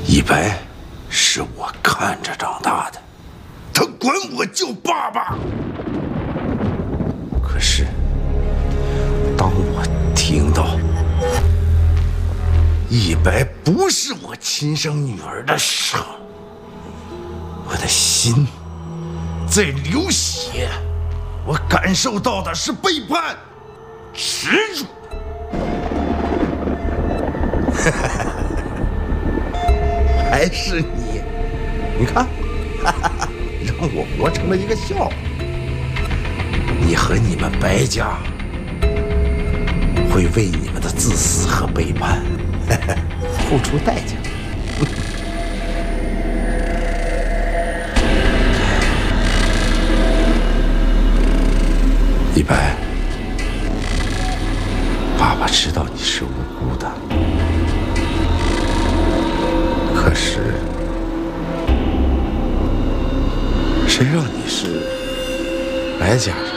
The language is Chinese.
一白是我看着长大的，他管我叫爸爸。可是，当我听到一白不是我亲生女儿的时候，我的心在流血，我感受到的是背叛、耻辱。还是你，你看，让我活成了一个笑话。你和你们白家会为你们的自私和背叛付出代价。一白，爸爸知道你是无辜的，可是谁让你是白家人？